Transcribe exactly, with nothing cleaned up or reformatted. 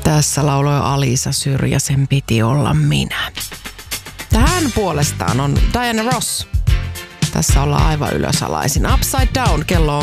Tässä lauloi Alisa Syrjä, sen piti olla minä. Tähän puolestaan on Diana Ross. Tässä ollaan aivan ylösalaisin. Upside Down, kello on